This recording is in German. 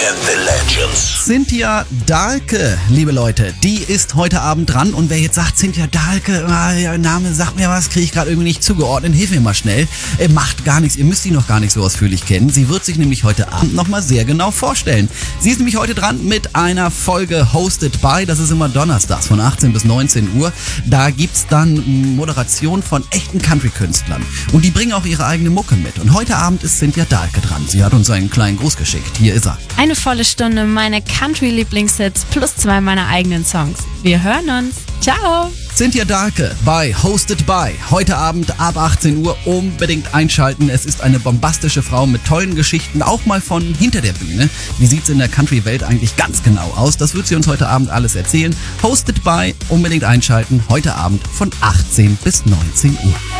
and the Legends. Cynthia Dahlke, liebe Leute, die ist heute Abend dran. Und wer jetzt sagt, Cynthia Dahlke, der Name sagt mir was, kriege ich gerade irgendwie nicht zugeordnet, hilf mir mal schnell. Macht gar nichts, ihr müsst sie noch gar nicht so ausführlich kennen. Sie wird sich nämlich heute Abend nochmal sehr genau vorstellen. Sie ist nämlich heute dran mit einer Folge Hosted by, das ist immer donnerstags von 18 bis 19 Uhr. Da gibt's dann Moderation von echten Country-Künstlern. Und die bringen auch ihre eigene Mucke mit. Und heute Abend ist Cynthia Dahlke dran. Sie hat uns einen kleinen Gruß geschickt. Hier ist er. Eine volle Stunde meine Country-Lieblingshits plus 2 meiner eigenen Songs. Wir hören uns. Ciao! Cynthia Dahlke bei Hosted by. Heute Abend ab 18 Uhr unbedingt einschalten. Es ist eine bombastische Frau mit tollen Geschichten, auch mal von hinter der Bühne. Wie sieht's in der Country-Welt eigentlich ganz genau aus? Das wird sie uns heute Abend alles erzählen. Hosted by, unbedingt einschalten. Heute Abend von 18 bis 19 Uhr.